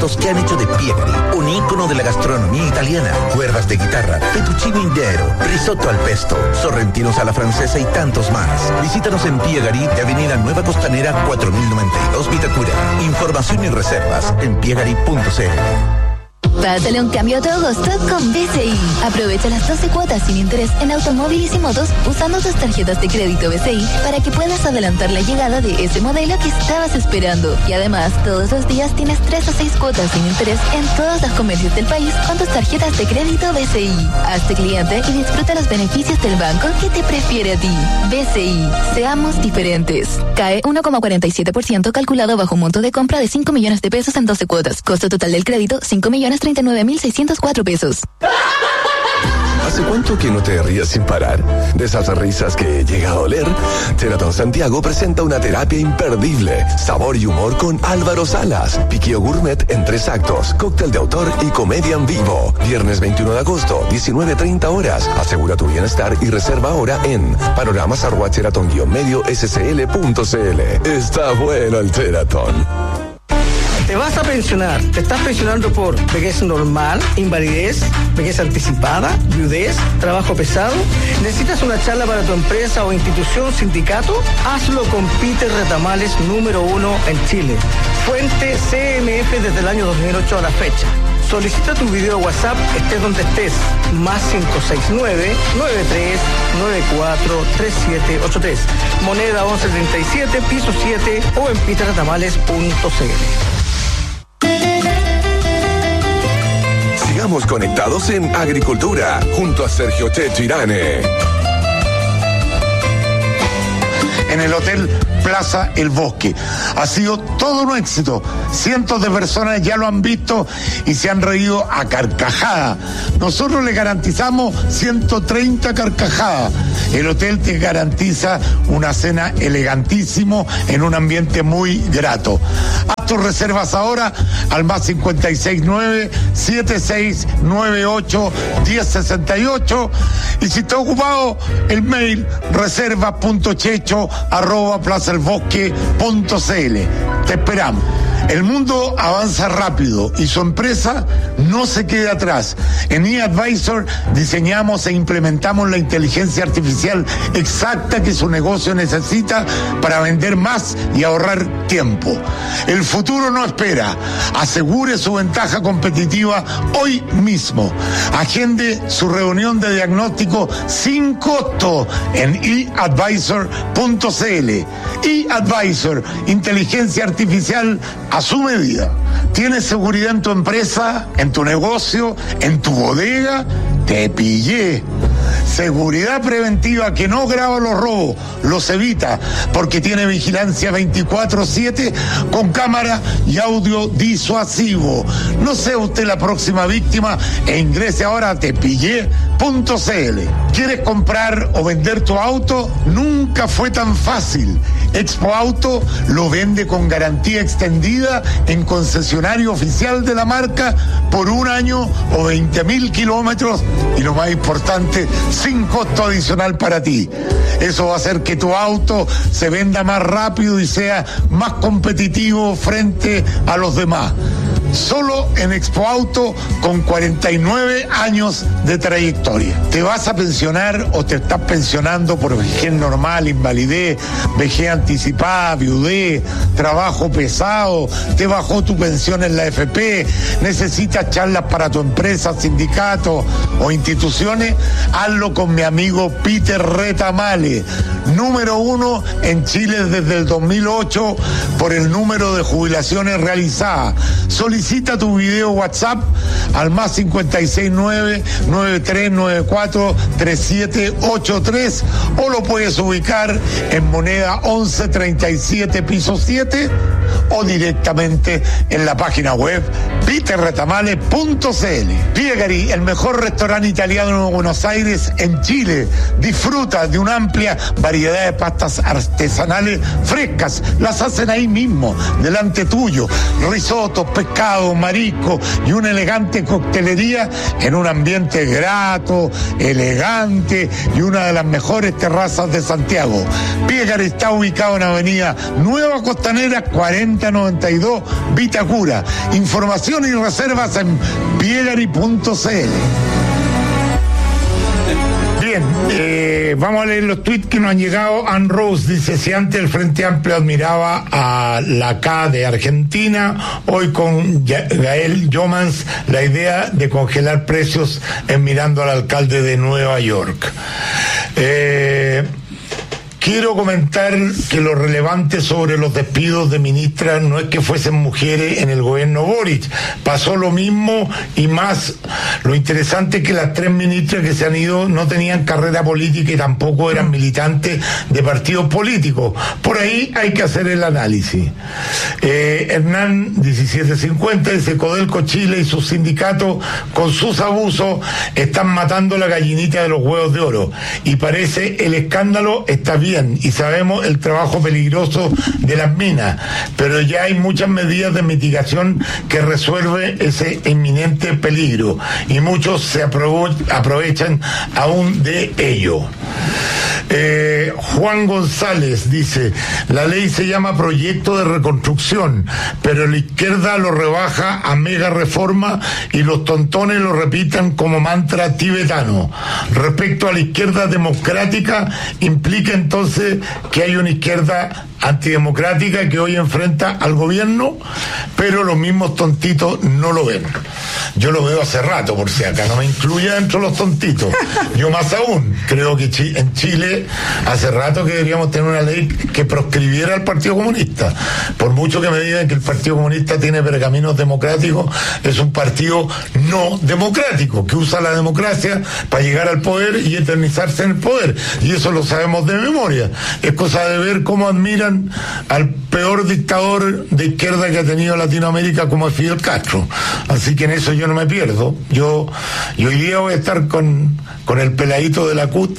platos que han hecho de Piegari un ícono de la gastronomía italiana. Cuerdas de guitarra, fettuccine intero, risotto al pesto, sorrentinos a la francesa y tantos más. Visítanos en Piegari de Avenida Nueva Costanera 4092 Vitacura. Información y reservas en piegari.cl. Pásale un cambio a tu agosto con BCI. Aprovecha las 12 cuotas sin interés en automóviles y motos usando tus tarjetas de crédito BCI para que puedas adelantar la llegada de ese modelo que estabas esperando. Y además, todos los días tienes 3 o 6 cuotas sin interés en todos los comercios del país con tus tarjetas de crédito BCI. Hazte cliente y disfruta los beneficios del banco que te prefiere a ti. BCI. Seamos diferentes. Cae 1,47% calculado bajo un monto de compra de 5 millones de pesos en 12 cuotas. Costo total del crédito, 5.039.604 pesos. ¿Hace cuánto que no te rías sin parar? De esas risas que llega a doler. Teratón Santiago presenta una terapia imperdible. Sabor y humor con Álvaro Salas. Piqueo gourmet en 3 actos. Cóctel de autor y comedia en vivo. Viernes 21 de agosto, 19:30 horas. Asegura tu bienestar y reserva ahora en panoramas@teratón-medio-scl.cl. Está bueno el Teratón. Te vas a pensionar. ¿Te estás pensionando por vejez normal, invalidez, vejez anticipada, viudez, trabajo pesado? ¿Necesitas una charla para tu empresa o institución, sindicato? Hazlo con Peter Retamales, número 1 en Chile. Fuente CMF desde el año 2008 a la fecha. Solicita tu video WhatsApp, estés donde estés. Más 569-9394-3783. Moneda 1137, piso 7 o en peterretamales.cl. Sigamos conectados en Agricultura, junto a Sergio Checho Irane. En el Hotel Plaza El Bosque. Ha sido todo un éxito. Cientos de personas ya lo han visto y se han reído a carcajadas. Nosotros le garantizamos 130 carcajadas. El hotel te garantiza una cena elegantísimo en un ambiente muy grato. Haz tus reservas ahora al más 569-7698-1068 y si está ocupado el mail reserva.checho@plazaelbosque.cl. Te esperamos. El mundo avanza rápido y su empresa no se queda atrás. En eAdvisor diseñamos e implementamos la inteligencia artificial exacta que su negocio necesita para vender más y ahorrar tiempo. El futuro no espera. Asegure su ventaja competitiva hoy mismo. Agende su reunión de diagnóstico sin costo en eAdvisor.cl. eAdvisor, inteligencia artificial a su medida. ¿Tienes seguridad en tu empresa, en tu negocio, en tu bodega? Te pillé. Seguridad preventiva que no graba los robos, los evita, porque tiene vigilancia 24/7 con cámara y audio disuasivo. No sea usted la próxima víctima e ingrese ahora a tepillé.cl. ¿Quieres comprar o vender tu auto? Nunca fue tan fácil. Expo Auto lo vende con garantía extendida en concesionario oficial de la marca por 1 año o 20.000 kilómetros y lo más importante, sin costo adicional para ti. Eso va a hacer que tu auto se venda más rápido y sea más competitivo frente a los demás. Solo en Expo Auto con 49 años de trayectoria. ¿Te vas a pensionar o te estás pensionando por vejez normal, invalidez, vejez anticipada, viudez, trabajo pesado? ¿Te bajó tu pensión en la AFP? ¿Necesitas charlas para tu empresa, sindicato o instituciones? Hazlo con mi amigo Peter Retamales, número 1 en Chile desde el 2008 por el número de jubilaciones realizadas. Solicita tu video WhatsApp al más 569-9394-3783 o lo puedes ubicar en moneda 1137 piso 7 o directamente en la página web peterretamales.cl. Piegari, el mejor restaurante italiano de Buenos Aires en Chile. Disfruta de una amplia variedad de pastas artesanales frescas. Las hacen ahí mismo, delante tuyo. Risotos, pescado, pescado, marisco y una elegante coctelería en un ambiente grato, elegante y una de las mejores terrazas de Santiago. Piegari está ubicado en Avenida Nueva Costanera 4092 Vitacura. Información y reservas en piegari.cl. Bien, vamos a leer los tweets que nos han llegado. Ann Rose dice: si antes el Frente Amplio admiraba a la K de Argentina, hoy con Gael Jomans la idea de congelar precios es mirando al alcalde de Nueva York. Quiero comentar que lo relevante sobre los despidos de ministras no es que fuesen mujeres en el gobierno Boric. Pasó lo mismo y más. Lo interesante es que las 3 ministras que se han ido no tenían carrera política y tampoco eran militantes de partidos políticos. Por ahí hay que hacer el análisis. Hernán 1750 dice: Codelco Chile y sus sindicatos con sus abusos están matando la gallinita de los huevos de oro. Y parece el escándalo está bien. Y sabemos el trabajo peligroso de las minas, pero ya hay muchas medidas de mitigación que resuelven ese inminente peligro y muchos se aprovechan aún de ello. Juan González dice: la ley se llama proyecto de reconstrucción, pero la izquierda lo rebaja a mega reforma y los tontones lo repitan como mantra tibetano. Respecto a la izquierda democrática, implica entonces que hay una izquierda antidemocrática que hoy enfrenta al gobierno, pero los mismos tontitos no lo ven. Yo lo veo hace rato, por si acá no me incluye dentro de los tontitos. Yo más aún, creo que en Chile hace rato que deberíamos tener una ley que proscribiera al Partido Comunista. Por mucho que me digan que el Partido Comunista tiene pergaminos democráticos, es un partido no democrático, que usa la democracia para llegar al poder y eternizarse en el poder. Y eso lo sabemos de memoria. Es cosa de ver cómo admiran al peor dictador de izquierda que ha tenido Latinoamérica, como es Fidel Castro. Así que en eso yo no me pierdo. Yo hoy día voy a estar con el peladito de la CUT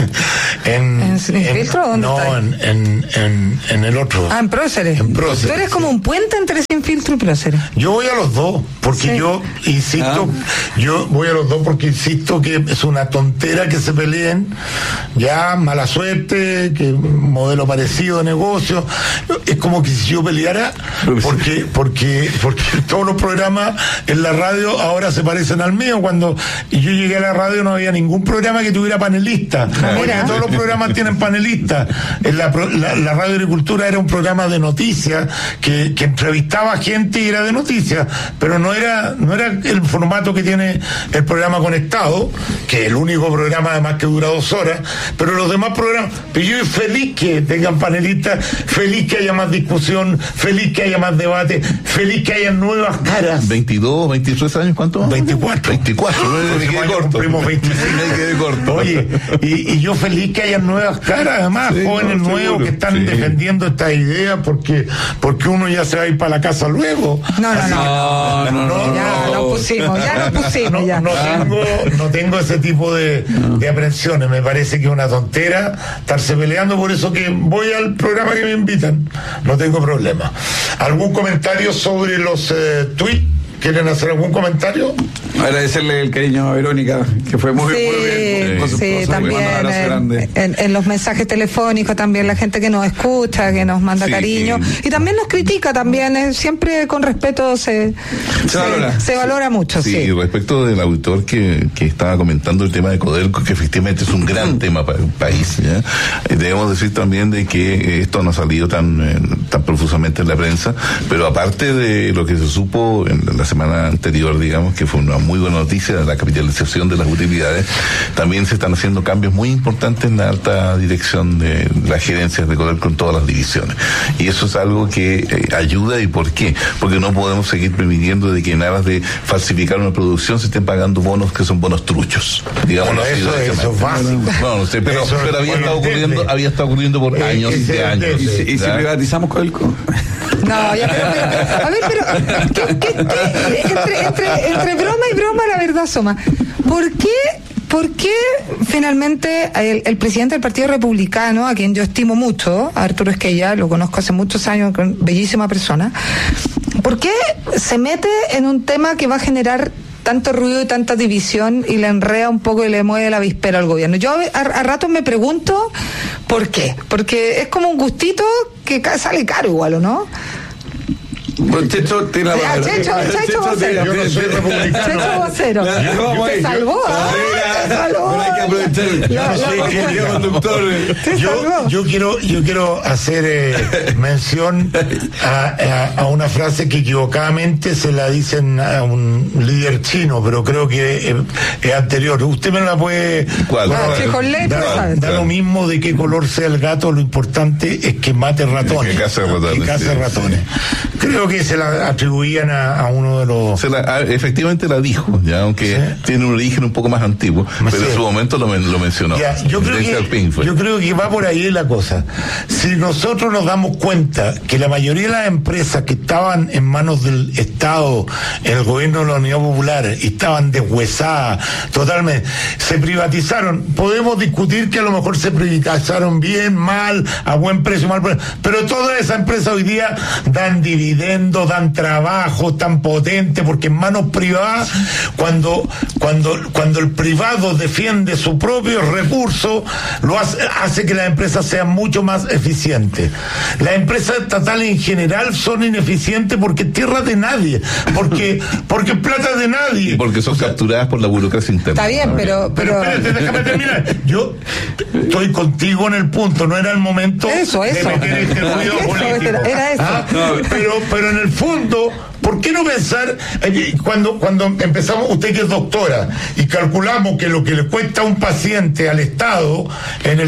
¿En Filtro? ¿Dónde no, está? en el otro. En Próceres. En Próceres. Tú eres como un puente entre Sin Filtro y Próceres. Yo voy a los dos, porque yo insisto, yo voy a los dos porque insisto que es una tontera que se peleen, ya mala suerte, que modelo parecido de negocio. Es como que si yo peleara, porque todos los programas en la radio ahora se parecen al mío. Cuando yo llegué a la radio no había ningún programa que tuviera panelista. Porque todos los programas tienen panelistas. La Radio Agricultura era un programa de noticias que entrevistaba a gente y era de noticias, pero no era el formato que tiene el programa Conectado, que es el único programa además que dura 2 horas, pero los demás programas, pero yo soy feliz que tengan panelistas, feliz que haya más discusión, feliz que haya más debate, feliz que haya nuevas caras. 22, 23 años, ¿cuánto? 24. Me quedé corto. Me quedé corto. Oye, y yo feliz que haya nuevas caras, además, jóvenes nuevos que están defendiendo estas ideas porque uno ya se va a ir para la casa luego. Ya lo pusimos. No tengo ese tipo de aprensiones. Me parece que es una tontera estarse peleando, por eso que voy al programa que me invitan. No tengo problema. ¿Algún comentario sobre los tweets? ¿Quieren hacer algún comentario? Agradecerle el cariño a Verónica, que fue muy bien. Sí, también en los mensajes telefónicos, también la gente que nos escucha, que nos manda cariño, y también nos critica también, siempre con respeto se valora mucho. Sí, respecto del auditor que estaba comentando el tema de Codelco, que efectivamente es un gran tema para el país, ¿ya? Debemos decir también de que esto no ha salido tan profusamente en la prensa, pero aparte de lo que se supo en la semana anterior, digamos, que fue una muy buena noticia de la capitalización de las utilidades, también se están haciendo cambios muy importantes en la alta dirección de las gerencias de Codelco en todas las divisiones. Y eso es algo que ayuda. ¿Y por qué? Porque no podemos seguir permitiendo de que en aras de falsificar una producción se estén pagando bonos que son bonos truchos. Digamos, eso es básico. No sé, pero había estado ocurriendo por años y años. ¿Y si privatizamos Codelco? No, ya, pero entre broma y broma, la verdad asoma. ¿Por qué finalmente el presidente del Partido Republicano, a quien yo estimo mucho, a Arturo Esquella, lo conozco hace muchos años, bellísima persona, ¿por qué se mete en un tema que va a generar tanto ruido y tanta división y le enrea un poco y le mueve la avispero al gobierno? Yo a ratos me pregunto ¿por qué? Porque es como un gustito que sale caro igual, ¿o no? Pues Checho tiene la palabra. Checho vocero. Yo no soy republicano. Checho vocero. Te salvó, te salvó. Pero hay que aprovechar. Yo quiero hacer mención a una frase que equivocadamente se la dicen a un líder chino, pero creo que es anterior. Usted me la puede... ¿Cuál? Da lo mismo de qué color sea el gato, lo importante es que mate ratones. Que case ratones. Creo que se la atribuían a uno de los... Efectivamente la dijo, ya, aunque ¿sí? Tiene un origen un poco más antiguo, pero sí. En su momento lo mencionó. Ya, yo creo que va por ahí la cosa. Si nosotros nos damos cuenta que la mayoría de las empresas que estaban en manos del Estado, en el gobierno de la Unidad Popular, estaban deshuesadas totalmente, se privatizaron, podemos discutir que a lo mejor se privatizaron bien, mal, a buen precio, mal precio, pero todas esas empresas hoy día dan dividendos, dan trabajo tan potente, porque en manos privadas, cuando el privado defiende sus propios recursos, lo hace que las empresas sean mucho más eficientes. Las empresas estatales en general son ineficientes porque es tierra de nadie, porque es plata de nadie. Y porque son capturadas por la burocracia interna. Está bien, pero espérate, déjame terminar. Yo estoy contigo en el punto, no era el momento de meter este ruido político. Era eso. Pero en el fondo, ¿por qué no pensar, cuando empezamos, usted que es doctora, y calculamos que lo que le cuesta a un paciente al Estado en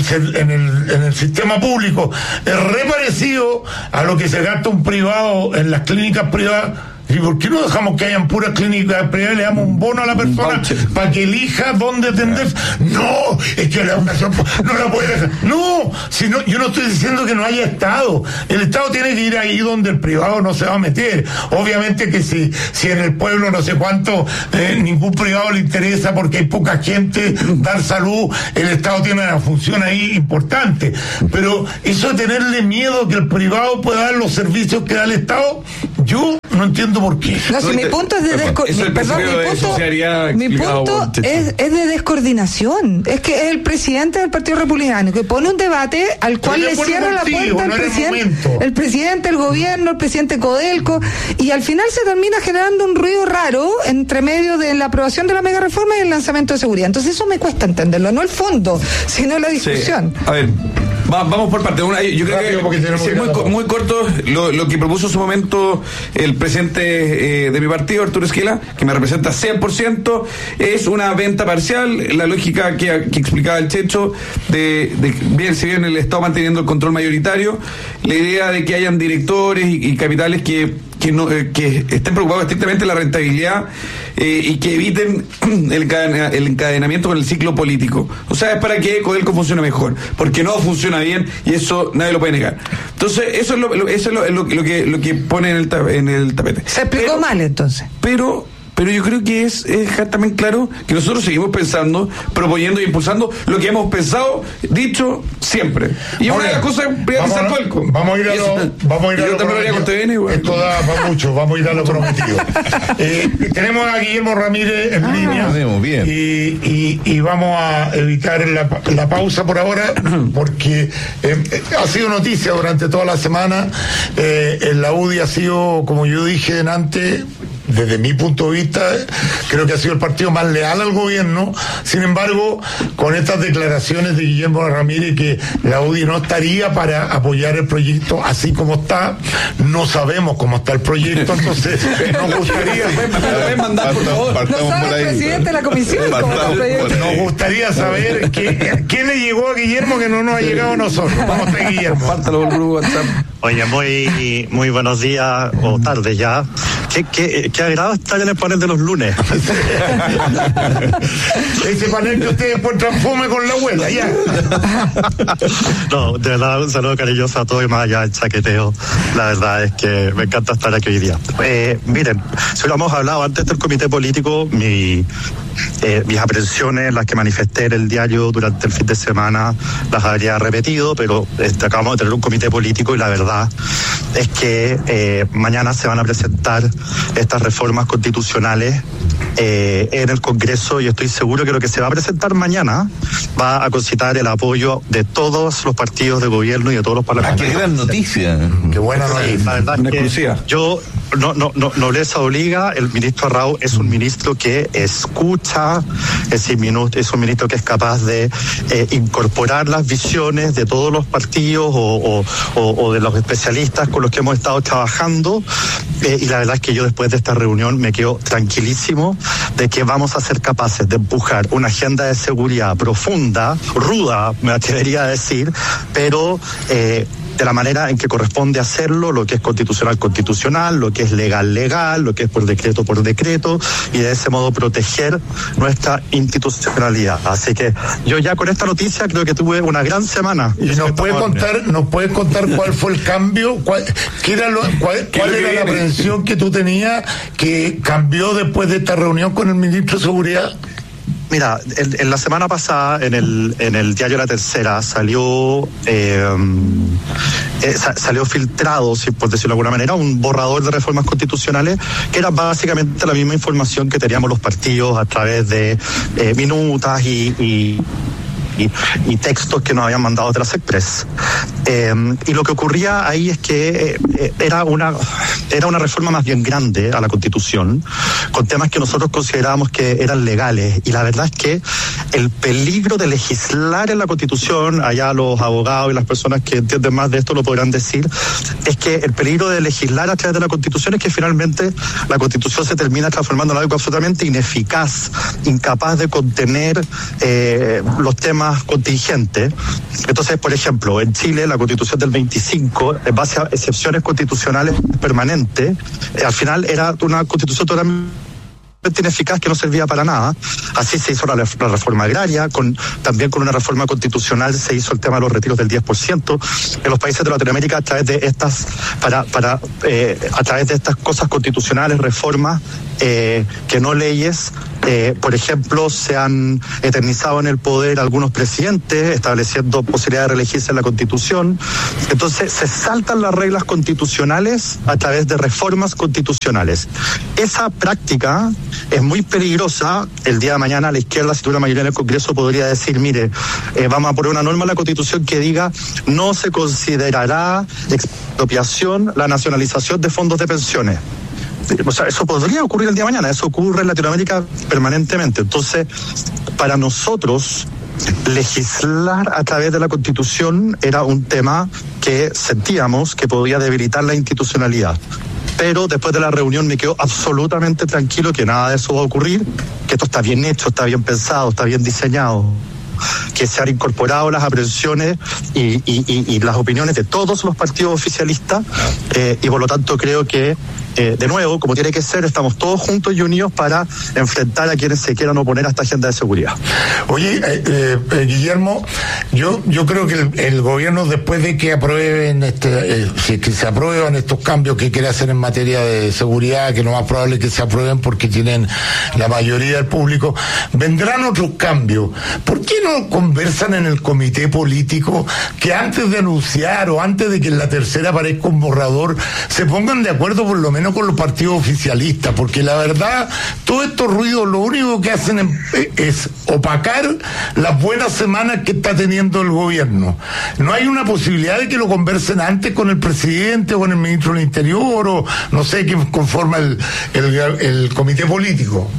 el sistema público es re parecido a lo que se gasta un privado en las clínicas privadas? ¿Y por qué no dejamos que hayan puras clínicas privadas y le damos un bono a la persona para que elija dónde atenderse? No, es que la educación no la puede dejar. No, yo no estoy diciendo que no haya Estado. El Estado tiene que ir ahí donde el privado no se va a meter. Obviamente que si en el pueblo no sé cuánto, ningún privado le interesa porque hay poca gente dar salud, el Estado tiene una función ahí importante. Pero eso de tenerle miedo que el privado pueda dar los servicios que da el Estado, yo no entiendo por qué. No, si mi punto es de es de descoordinación. Es que es el presidente del Partido Republicano que pone un debate al cual le cierra la puerta el presidente, el gobierno, el presidente Codelco, y al final se termina generando un ruido raro entre medio de la aprobación de la mega reforma y el lanzamiento de seguridad. Entonces eso me cuesta entenderlo, no el fondo, sino la discusión. Sí. A ver, vamos por parte. Yo creo que es muy corto lo que propuso en su momento el presidente de mi partido, Arturo Esquela, que me representa 100%, es una venta parcial. La lógica que explicaba el Checho de si bien el Estado manteniendo el control mayoritario, la idea de que hayan directores y capitales que estén preocupados estrictamente en la rentabilidad y que eviten el encadenamiento con el ciclo político. O sea, es para que Codelco funcione mejor, porque no funciona bien y eso nadie lo puede negar. Entonces, eso es lo que pone en el tapete. Se explicó mal entonces. Pero yo creo que es también claro que nosotros seguimos pensando, proponiendo y impulsando lo que hemos pensado, dicho siempre. Y una de las cosas es privatizar Codelco. Vamos a ir a lo prometido. Esto da para mucho, vamos a ir a lo prometido. Tenemos a Guillermo Ramírez en línea. Bien. Y vamos a evitar la pausa por ahora, porque ha sido noticia durante toda la semana. La UDI ha sido, como yo dije antes, desde mi punto de vista, creo que ha sido el partido más leal al gobierno. Sin embargo, con estas declaraciones de Guillermo Ramírez, que la UDI no estaría para apoyar el proyecto así como está, no sabemos cómo está el proyecto, entonces nos gustaría... No sabe el presidente de la comisión cómo está el proyecto. Nos gustaría saber qué le llegó a Guillermo que no nos ha llegado a nosotros. ¿Cómo está Guillermo? Pártalo por grupo WhatsApp. Oye, muy buenos días o tardes ya. Qué agrado estar en el panel de los lunes. Ese panel que ustedes encuentran fome con la abuela, ya. No, de verdad, un saludo cariñoso a todos y más allá del chaqueteo. La verdad es que me encanta estar aquí hoy día. Miren, si lo hemos hablado antes del comité político, mis aprensiones, las que manifesté en el diario durante el fin de semana, las habría repetido, pero acabamos de tener un comité político y la verdad es que mañana se van a presentar estas reformas constitucionales en el Congreso, y estoy seguro que lo que se va a presentar mañana va a concitar el apoyo de todos los partidos de gobierno y de todos los parlamentarios. ¡Qué gran noticia! ¡Qué buena noticia! La verdad es que yo, nobleza obliga, el ministro Arrau es un ministro que escucha, es un ministro que es capaz de incorporar las visiones de todos los partidos o de los especialistas con los que hemos estado trabajando, y la verdad es que yo después de esta reunión me quedo tranquilísimo de que vamos a ser capaces de empujar una agenda de seguridad profunda, ruda, me atrevería a decir, pero de la manera en que corresponde hacerlo, lo que es constitucional, lo que es legal, lo que es por decreto, y de ese modo proteger nuestra institucionalidad. Así que yo ya con esta noticia creo que tuve una gran semana. ¿Y nos puede contar cuál fue el cambio? ¿Cuál era la aprehensión que tú tenías que cambió después de esta reunión con el ministro de Seguridad? Mira, en la semana pasada en el diario La Tercera salió filtrado, por decirlo de alguna manera, un borrador de reformas constitucionales que era básicamente la misma información que teníamos los partidos a través de minutas y textos que nos habían mandado de las Express. Y lo que ocurría ahí es que era una reforma más bien grande a la Constitución, con temas que nosotros considerábamos que eran legales, y la verdad es que el peligro de legislar en la Constitución, allá los abogados y las personas que entienden más de esto lo podrán decir, es que el peligro de legislar a través de la Constitución es que finalmente la Constitución se termina transformando en algo absolutamente ineficaz, incapaz de contener los temas contingentes. Entonces, por ejemplo, en Chile la Constitución del 25, en base a excepciones constitucionales permanentes, al final era una Constitución totalmente ineficaz que no servía para nada. Así se hizo la reforma agraria, también con una reforma constitucional se hizo el tema de los retiros del 10%. En los países de Latinoamérica, a través de estas a través de estas cosas constitucionales, reformas que no leyes, por ejemplo, se han eternizado en el poder algunos presidentes, estableciendo posibilidad de reelegirse en la Constitución. Entonces se saltan las reglas constitucionales a través de reformas constitucionales. Esa práctica es muy peligrosa. El día de mañana la izquierda, si tuviera mayoría en el Congreso, podría decir, mire, vamos a poner una norma en la Constitución que diga no se considerará expropiación la nacionalización de fondos de pensiones. O sea, eso podría ocurrir el día de mañana, eso ocurre en Latinoamérica permanentemente. Entonces, para nosotros, legislar a través de la Constitución era un tema que sentíamos que podía debilitar la institucionalidad. Pero después de la reunión me quedo absolutamente tranquilo que nada de eso va a ocurrir, que esto está bien hecho, está bien pensado, está bien diseñado, que se han incorporado las aprehensiones y las opiniones de todos los partidos oficialistas, y por lo tanto creo que de nuevo, como tiene que ser, estamos todos juntos y unidos para enfrentar a quienes se quieran oponer a esta agenda de seguridad. Oye, Guillermo, yo creo que el gobierno, después de que aprueben si es que se aprueban estos cambios que quiere hacer en materia de seguridad, que lo más probable es que se aprueben porque tienen la mayoría del público, vendrán otros cambios. ¿Por qué no conversan en el comité político que antes de anunciar o antes de que en la tercera aparezca un borrador se pongan de acuerdo por lo menos con los partidos oficialistas? Porque la verdad, todos estos ruidos lo único que hacen es opacar las buenas semanas que está teniendo el gobierno. ¿No hay una posibilidad de que lo conversen antes con el presidente o con el ministro del Interior o no sé quién conforma el comité político?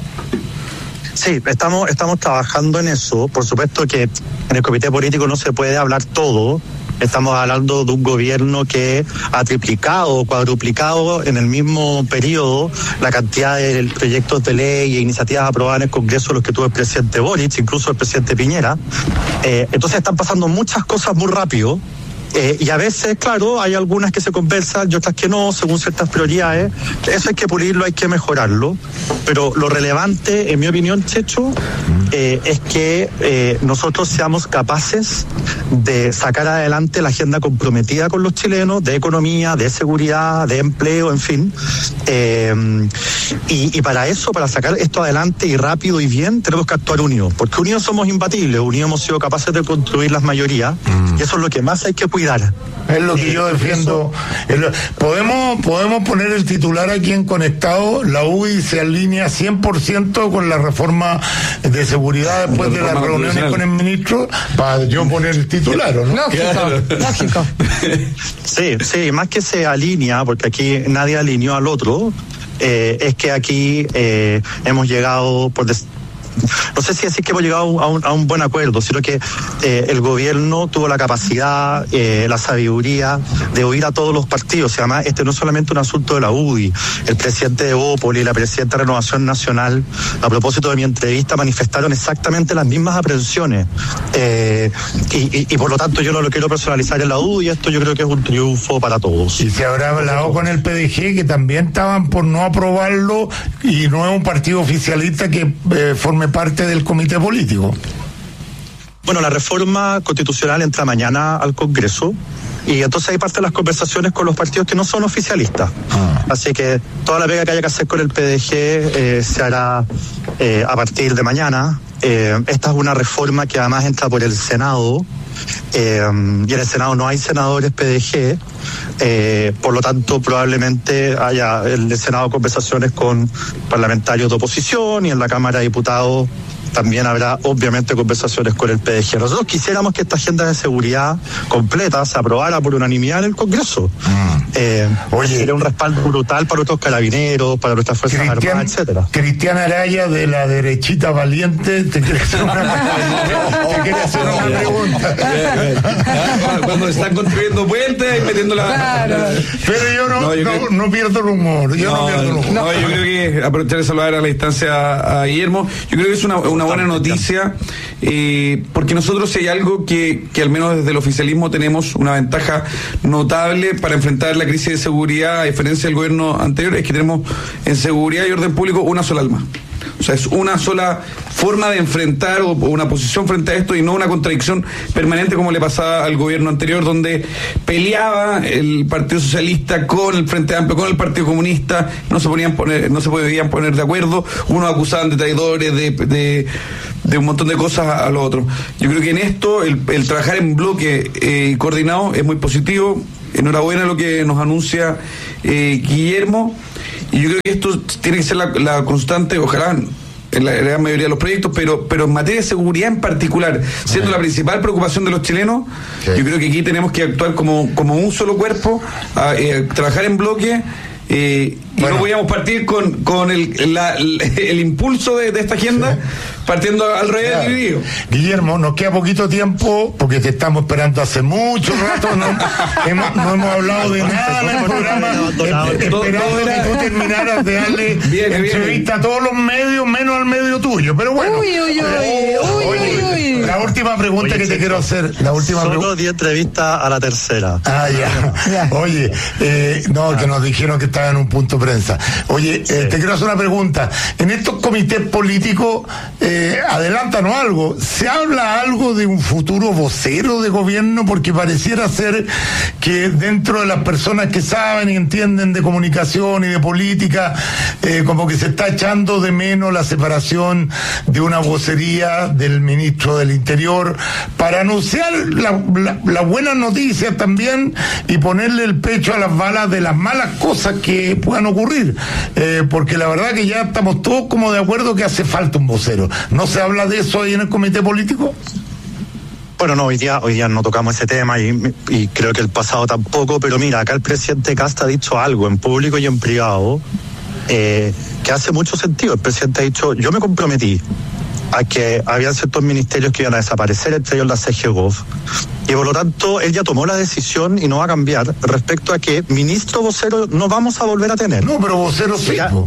Sí, estamos trabajando en eso. Por supuesto que en el comité político no se puede hablar todo. Estamos hablando de un gobierno que ha triplicado o cuadruplicado en el mismo periodo la cantidad de proyectos de ley e iniciativas aprobadas en el Congreso, los que tuvo el presidente Boric, incluso el presidente Piñera. Entonces están pasando muchas cosas muy rápido. Y a veces, claro, hay algunas que se conversan y otras que no, según ciertas prioridades. Eso hay que pulirlo, hay que mejorarlo. Pero lo relevante, en mi opinión, Checho, es que nosotros seamos capaces de sacar adelante la agenda comprometida con los chilenos, de economía, de seguridad, de empleo, en fin. Y para eso, para sacar esto adelante y rápido y bien, tenemos que actuar unidos, porque unidos somos imbatibles, unidos hemos sido capaces de construir las mayorías, y eso es lo que más hay que cuidar. Es lo que yo defiendo. ¿Podemos poner el titular aquí en Conectado? La UDI se alinea 100% con la reforma de seguridad después de las reuniones con el ministro, para yo poner el titular, ¿o no? Lógico. Sí, más que se alinea, porque aquí nadie alineó al otro, es que aquí hemos llegado, no sé si decir que hemos llegado a un buen acuerdo, sino que el gobierno tuvo la capacidad, la sabiduría de oír a todos los partidos. Además, este no es solamente un asunto de la UDI. El presidente de Bópoli y la presidenta de Renovación Nacional, a propósito de mi entrevista, manifestaron exactamente las mismas aprensiones. Y por lo tanto yo no lo quiero personalizar en la UDI, esto yo creo que es un triunfo para todos. Y se habrá hablado con el PDG, que también estaban por no aprobarlo, y no es un partido oficialista que forme parte del comité político. Bueno, la reforma constitucional entra mañana al Congreso, y entonces ahí parten las conversaciones con los partidos que no son oficialistas. Así que toda la pega que haya que hacer con el PDG se hará a partir de mañana. Esta es una reforma que además entra por el Senado, y en el Senado no hay senadores PDG, por lo tanto probablemente haya en el Senado conversaciones con parlamentarios de oposición, y en la Cámara de Diputados también habrá obviamente conversaciones con el PDG. Nosotros quisiéramos que esta agenda de seguridad completa se aprobara por unanimidad en el Congreso. Sería un respaldo brutal para nuestros carabineros, para nuestras fuerzas armadas, etcétera. Cristian Araya, de la derechita valiente, te quiere hacer una pregunta. Cuando están construyendo puentes y metiendo la... Claro. Pero yo no pierdo el humor. Yo creo que aprovechar de saludar a la distancia a Guillermo. Yo creo que es una buena noticia, porque nosotros, si hay algo que al menos desde el oficialismo tenemos una ventaja notable para enfrentar la crisis de seguridad, a diferencia del gobierno anterior, es que tenemos en seguridad y orden público una sola alma. O sea, es una sola forma de enfrentar o una posición frente a esto, y no una contradicción permanente como le pasaba al gobierno anterior, donde peleaba el Partido Socialista con el Frente Amplio, con el Partido Comunista, no se podían poner de acuerdo, unos acusaban de traidores, de un montón de cosas a lo otro. Yo creo que en esto el trabajar en bloque coordinado es muy positivo. Enhorabuena lo que nos anuncia Guillermo. Y yo creo que esto tiene que ser la constante, ojalá en la gran mayoría de los proyectos, pero en materia de seguridad en particular, siendo la principal preocupación de los chilenos, yo creo que aquí tenemos que actuar como un solo cuerpo, trabajar en bloque. Y no podíamos partir con el impulso de esta agenda partiendo al revés dividido. Guillermo, nos queda poquito tiempo porque te estamos esperando hace mucho rato, no hemos hablado de nada en el programa, esperando que tú terminaras de darle entrevista a todos los medios menos al medio tuyo, pero bueno. La última pregunta que te quiero hacer, solo 10 entrevistas a la tercera. Ya. Oye, que nos dijeron que estaba en un punto de prensa. Oye, te quiero hacer una pregunta. En estos comités políticos, adelántanos algo. ¿Se habla algo de un futuro vocero de gobierno? Porque pareciera ser que dentro de las personas que saben y entienden de comunicación y de política, como que se está echando de menos la separación de una vocería del ministro del Interior para anunciar las buenas noticias también, y ponerle el pecho a las balas de las malas cosas que puedan ocurrir, porque la verdad que ya estamos todos como de acuerdo que hace falta un vocero. ¿No se habla de eso ahí en el comité político? Bueno, no, hoy día no tocamos ese tema, y creo que el pasado tampoco, pero mira, acá el presidente Kast ha dicho algo en público y en privado que hace mucho sentido. El presidente ha dicho: yo me comprometí a que habían ciertos ministerios que iban a desaparecer, entre ellos la CGGov, y por lo tanto él ya tomó la decisión y no va a cambiar respecto a que ministro vocero no vamos a volver a tener. No, pero vocero sí.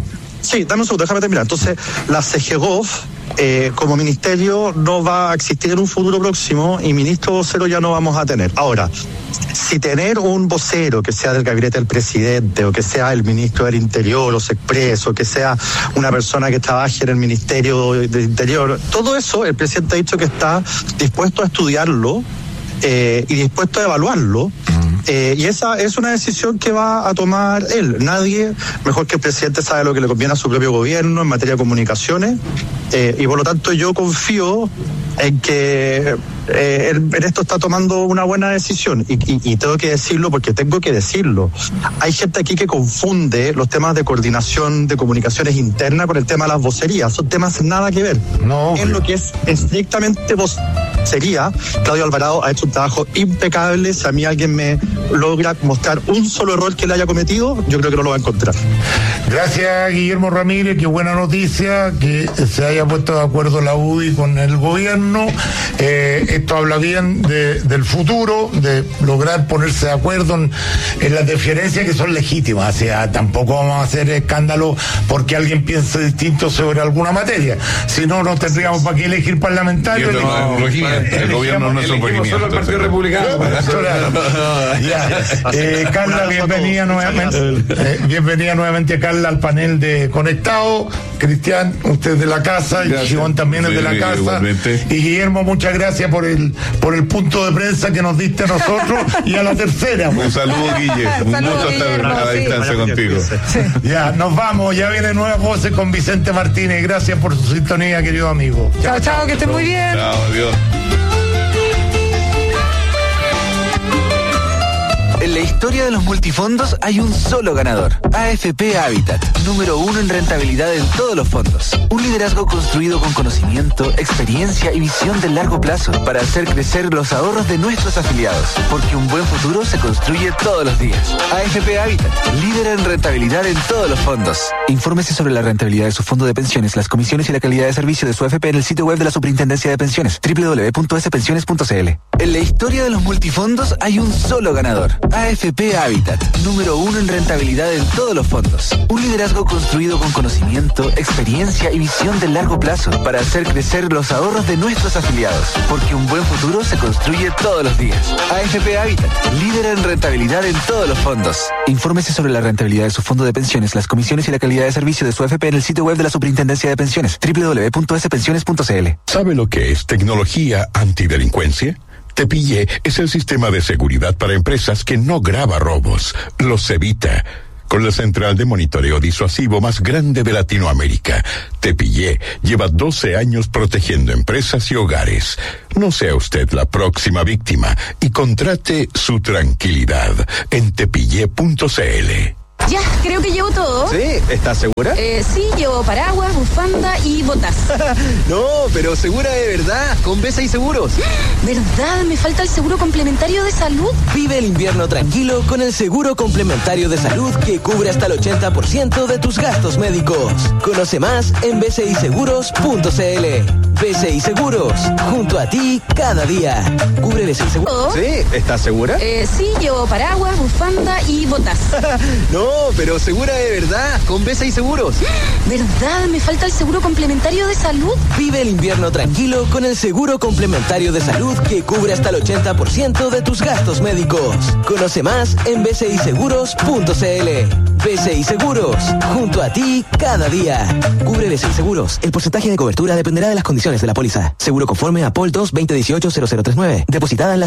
Sí, dame un segundo, déjame terminar. Entonces, la CGGOV, como ministerio, no va a existir en un futuro próximo y ministro vocero ya no vamos a tener. Ahora, si tener un vocero que sea del gabinete del presidente o que sea el ministro del Interior o Sexpress o que sea una persona que trabaje en el Ministerio del Interior, todo eso el presidente ha dicho que está dispuesto a estudiarlo y dispuesto a evaluarlo. Y esa es una decisión que va a tomar él. Nadie mejor que el presidente sabe lo que le conviene a su propio gobierno en materia de comunicaciones, y por lo tanto yo confío en que él en esto está tomando una buena decisión y tengo que decirlo porque tengo que decirlo. Hay gente aquí que confunde los temas de coordinación de comunicaciones internas con el tema de las vocerías. Son temas nada que ver. No, en lo que es estrictamente vocería, Claudio Alvarado ha hecho un trabajo impecable. Si a mí alguien me logra mostrar un solo error que le haya cometido, yo creo que no lo va a encontrar. Gracias, Guillermo Ramírez, qué buena noticia que se haya puesto de acuerdo la UDI con el gobierno. Esto habla bien del futuro, de lograr ponerse de acuerdo en las diferencias que son legítimas. O sea, tampoco vamos a hacer escándalo porque alguien piense distinto sobre alguna materia. Si no, no tendríamos para qué elegir parlamentarios. El gobierno no es un regimiento. Solo el Partido Republicano. Carla, bienvenida nuevamente. Bienvenida nuevamente, Carla, al panel de Conectado. Cristian, usted es de la casa, y Simón también es de la casa. Igualmente. Y Guillermo, muchas gracias por el punto de prensa que nos diste a nosotros y a la tercera. Un saludo, Guille. Un gusto estar a la distancia contigo. Sí. Ya, nos vamos. Ya vienen nuevas voces con Vicente Martínez. Gracias por su sintonía, querido amigo. Chao, chao, que estén muy bien. Chao, adiós. En la historia de los multifondos hay un solo ganador. AFP Habitat, número 1 en rentabilidad en todos los fondos. Un liderazgo construido con conocimiento, experiencia y visión de largo plazo para hacer crecer los ahorros de nuestros afiliados. Porque un buen futuro se construye todos los días. AFP Habitat, líder en rentabilidad en todos los fondos. Infórmese sobre la rentabilidad de su fondo de pensiones, las comisiones y la calidad de servicio de su AFP en el sitio web de la Superintendencia de Pensiones, www.spensiones.cl. En la historia de los multifondos hay un solo ganador. AFP Habitat, número 1 en rentabilidad en todos los fondos. Un liderazgo construido con conocimiento, experiencia y visión de largo plazo para hacer crecer los ahorros de nuestros afiliados. Porque un buen futuro se construye todos los días. AFP Habitat, líder en rentabilidad en todos los fondos. Infórmese sobre la rentabilidad de su fondo de pensiones, las comisiones y la calidad de servicio de su AFP en el sitio web de la Superintendencia de Pensiones, www.spensiones.cl. ¿Sabe lo que es tecnología antidelincuencia? Te Pillé es el sistema de seguridad para empresas que no graba robos, los evita. Con la central de monitoreo disuasivo más grande de Latinoamérica, Te Pillé lleva 12 años protegiendo empresas y hogares. No sea usted la próxima víctima y contrate su tranquilidad en tepillé.cl. Ya, creo que llevo todo. ¿Sí? ¿Estás segura? Sí, llevo paraguas, bufanda y botas. No, pero segura de verdad, con B6 Seguros. ¿Verdad? Me falta el seguro complementario de salud. Vive el invierno tranquilo con el seguro complementario de salud que cubre hasta el 80% de tus gastos médicos. Conoce más en b6seguros.cl. B6 Seguros, junto a ti cada día. ¿Cubre B6 Seguros? ¿Sí? ¿Estás segura? Sí, llevo paraguas, bufanda y botas. No, pero segura de verdad, con B6 Seguros. ¿Verdad? Me falta el seguro complementario de salud. Vive el invierno tranquilo con el seguro complementario de salud que cubre hasta el 80% de tus gastos médicos. Conoce más en b6seguros.cl. B6 Seguros, junto a ti cada día. Cubre B6 Seguros. El porcentaje de cobertura dependerá de las condiciones de la póliza. Seguro conforme a POL 2-2018-0039. Depositada en la